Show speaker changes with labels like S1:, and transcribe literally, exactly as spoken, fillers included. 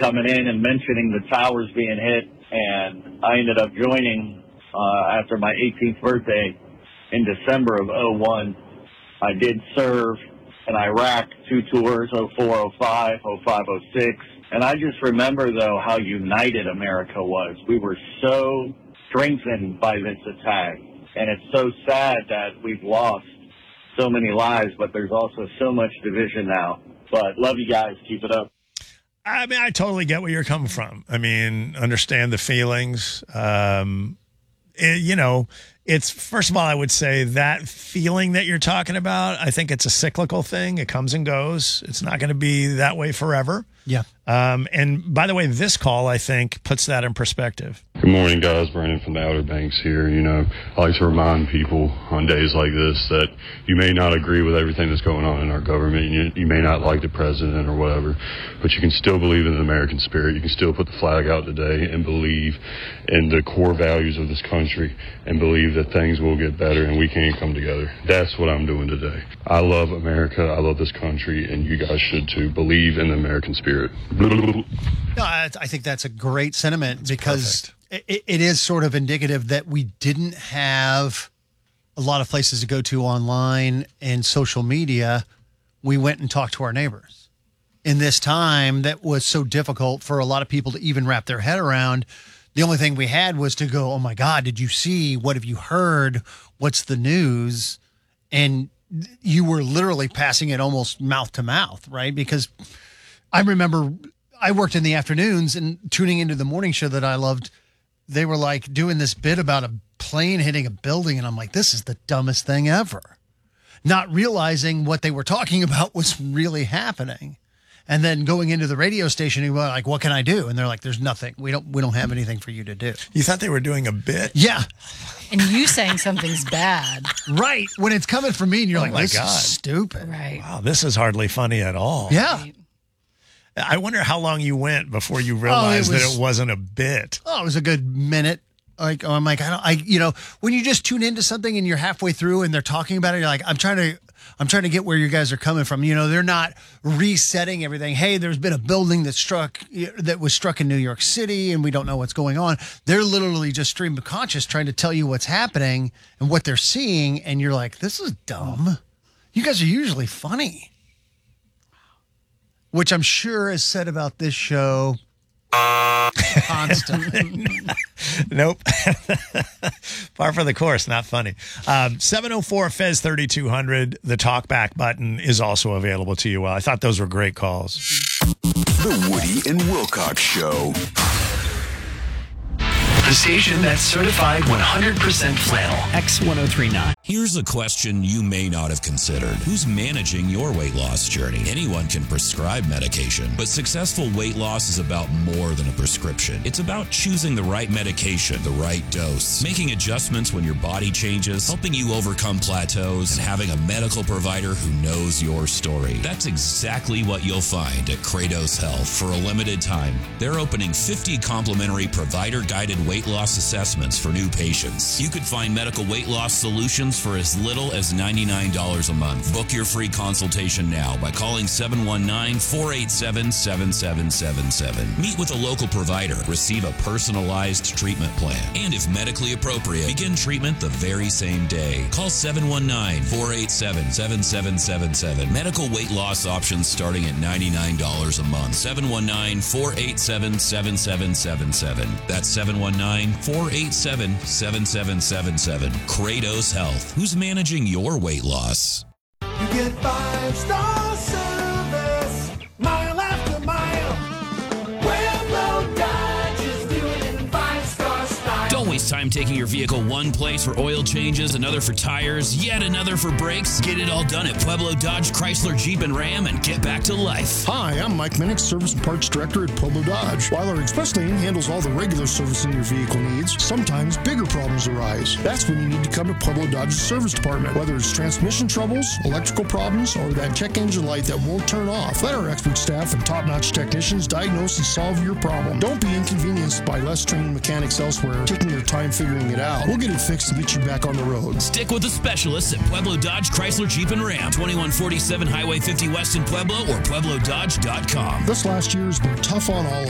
S1: coming in and mentioning the towers being hit, and I ended up joining uh, after my eighteenth birthday in December of oh one. I did serve in Iraq, two tours, oh four, oh five, oh five, oh six. And I just remember, though, how united America was. We were so strengthened by this attack. And it's so sad that we've lost so many lives, but there's also so much division now. But love you guys. Keep it up.
S2: I mean, I totally get where you're coming from. I mean, understand the feelings. Um, it, you know, it's, first of all, I would say that feeling that you're talking about, I think it's a cyclical thing. It comes and goes. It's not going to be that way forever.
S3: Yeah.
S2: Um, and by the way, this call, I think, puts that in perspective.
S4: Good morning, guys. Brandon from the Outer Banks here. You know, I like to remind people on days like this that you may not agree with everything that's going on in our government. You, you may not like the president or whatever, but you can still believe in the American spirit. You can still put the flag out today and believe in the core values of this country and believe that things will get better and we can come together. That's what I'm doing today. I love America. I love this country, and you guys should too. Believe in the American spirit.
S3: No, I, I think that's a great sentiment. That's because it, it is sort of indicative that we didn't have a lot of places to go to online and social media. We went and talked to our neighbors in this time that was so difficult for a lot of people to even wrap their head around. The only thing we had was to go, oh my God, did you see? What have you heard? What's the news? And you were literally passing it almost mouth to mouth, right? Because I remember I worked in the afternoons and tuning into the morning show that I loved. They were like doing this bit about a plane hitting a building. And I'm like, this is the dumbest thing ever. Not realizing what they were talking about was really happening. And then going into the radio station, and we're like, what can I do? And they're like, there's nothing. We don't, we don't have anything for you to do.
S2: You thought they were doing a bit?
S3: Yeah.
S5: And you saying something's bad.
S3: Right. When it's coming from me and you're
S2: Oh
S3: like,
S2: my
S3: this
S2: God.
S3: is stupid.
S5: Right.
S2: Wow, this is hardly funny at all.
S3: Yeah.
S5: Right.
S2: I wonder how long you went before you realized
S3: oh, it was,
S2: that it wasn't a bit.
S3: Oh, it was a good minute. Like, oh, I'm like, I don't, I, you know, when you just tune into something and you're halfway through and they're talking about it, you're like, I'm trying to, I'm trying to get where you guys are coming from. You know, they're not resetting everything. Hey, there's been a building that struck, that was struck in New York City and we don't know what's going on. They're literally just stream of conscious trying to tell you what's happening and what they're seeing. And you're like, this is dumb. You guys are usually funny. Which I'm sure is said about this show constantly.
S2: Nope. Par for the course, not funny. Um, seven oh four F E Z thirty-two hundred, the talkback button is also available to you. I thought those were great calls.
S6: The Woody and Wilcox Show.
S7: The station that's certified one hundred percent flannel.
S8: X ten thirty-nine.
S9: Here's a question you may not have considered. Who's managing your weight loss journey? Anyone can prescribe medication, but successful weight loss is about more than a prescription. It's about choosing the right medication, the right dose, making adjustments when your body changes, helping you overcome plateaus, and having a medical provider who knows your story. That's exactly what you'll find at Kratos Health. For a limited time, they're opening fifty complimentary provider-guided weight loss assessments for new patients. You could find medical weight loss solutions for as little as ninety-nine dollars a month. Book your free consultation now by calling seven one nine, four eight seven, seven seven seven seven. Meet with a local provider. Receive a personalized treatment plan. And if medically appropriate, begin treatment the very same day. Call seven one nine, four eight seven, seven seven seven seven. Medical weight loss options starting at ninety-nine dollars a month. seven one nine, four eight seven, seven seven seven seven. That's seven one nine, four eight seven, seven seven seven seven. Kratos Health. Who's managing your weight loss?
S10: You get five-star service, mile after mile. Pueblo Dodge is doing it in five-star style.
S11: Don't waste time taking your vehicle one place for oil changes, another for tires, yet another for brakes. Get it all done at Pueblo Dodge, Chrysler, Jeep, and Ram and get back to life.
S12: Hi, I'm Mike Minnick, Service and Parts Director at Pueblo Dodge. While our express lane handles all the regular servicing your vehicle needs, sometimes bigger problems arise. That's when you need to come to Pueblo Dodge's service department. Whether it's transmission troubles, electrical problems, or that check engine light that won't turn off, let our expert staff and top-notch technicians diagnose and solve your problem. Don't be inconvenienced by less trained mechanics elsewhere taking their time figuring it out. We'll get it fixed and get you back on the road.
S11: Stick with the specialists at Pueblo Dodge, Chrysler, Jeep, and Ram. twenty-one forty-seven Highway fifty West in Pueblo or pueblo dodge dot com.
S12: This last year has been tough on all of us.